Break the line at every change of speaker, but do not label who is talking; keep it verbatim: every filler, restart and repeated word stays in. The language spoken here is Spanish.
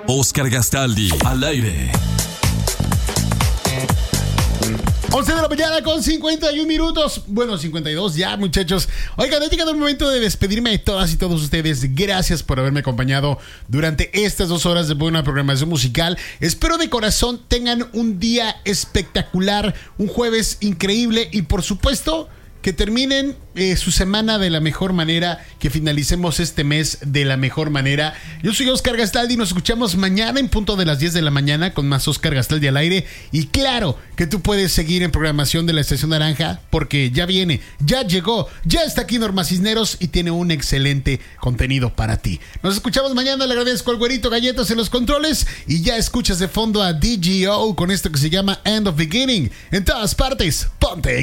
Oscar Gastaldi, al aire.
once de la mañana con cincuenta y un minutos. Bueno, cincuenta y dos ya, muchachos. Oigan, ha llegado el momento de despedirme de todas y todos ustedes. Gracias por haberme acompañado durante estas dos horas de buena programación musical. Espero de corazón tengan un día espectacular, un jueves increíble y por supuesto que terminen eh, su semana de la mejor manera, que finalicemos este mes de la mejor manera. Yo soy Oscar Gastaldi, nos escuchamos mañana en punto de las diez de la mañana con más Oscar Gastaldi al aire. Y claro que tú puedes seguir en programación de la Estación Naranja porque ya viene, ya llegó, ya está aquí Norma Cisneros y tiene un excelente contenido para ti. Nos escuchamos mañana, le agradezco al güerito Galletas en los controles y ya escuchas de fondo a D G O con esto que se llama End of Beginning. En todas partes, ponte